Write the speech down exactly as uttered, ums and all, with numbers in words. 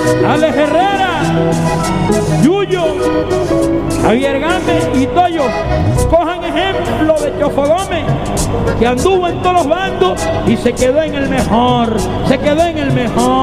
Alex Herrera, Yuyo, Javier Gámez y Toyo. Cojan ejemplo de Chofo Gómez, que anduvo en todos los bandos y se quedó en el mejor, se quedó en el mejor.